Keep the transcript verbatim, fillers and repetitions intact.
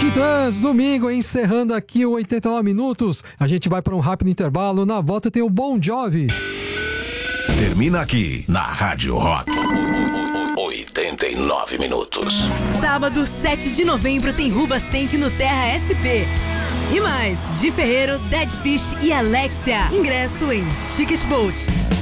Titãs, domingo, encerrando aqui o oitenta e nove minutos. A gente vai para um rápido intervalo. Na volta tem o Bon Jovi. Termina aqui na Rádio Rock. oitenta e nove minutos. Sábado, sete de novembro, tem Rubas Tank no Terra S P. E mais, Di Ferreiro, Dead Fish e Alexia. Ingresso em Ticket Bolt.